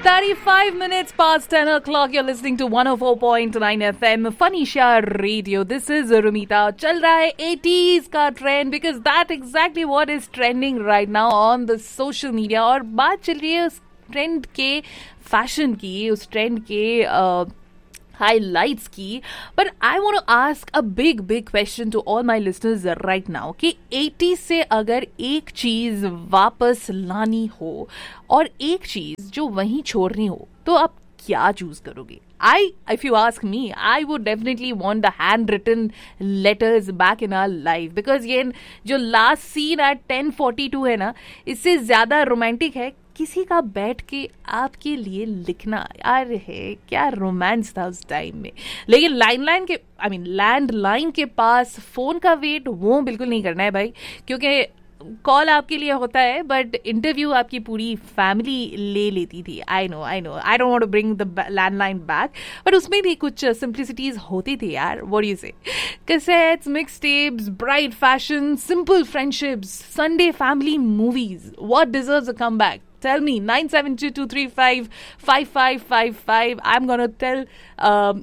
35 minutes past 10 o'clock. You're listening to 104.9 FM Fanisha Radio. This is Rumita. चल रहा है 80s का trend because that exactly what is trending right now on the social media. और बात चल रही है उस trend के fashion की, उस trend के highlights की. But I want to ask a big question to all my listeners right now कि 80s से अगर एक चीज वापस लानी हो और एक चीज जो वहीं छोड़नी हो तो आप क्या चूज करोगे? If you ask me, I would definitely want the handwritten letters back in our life because ये जो last scene at 10:42 है ना, इससे ज्यादा रोमांटिक है किसी का बैठ के आपके लिए लिखना. यार है क्या रोमांस था उस टाइम में. लेकिन लैंडलाइन के पास फोन का वेट वो बिल्कुल नहीं करना है भाई, क्योंकि कॉल आपके लिए होता है बट इंटरव्यू आपकी पूरी फैमिली ले लेती थी. I know I don't want to bring the landline back, but उसमें भी कुछ सिंप्लिसिटीज होती थी यार. व्हाट डू यू से? Cassettes, mix tapes, bright fashion, simple friendships, Sunday family movies. What deserves a comeback? Tell me, 972-235-5555. I'm going to tell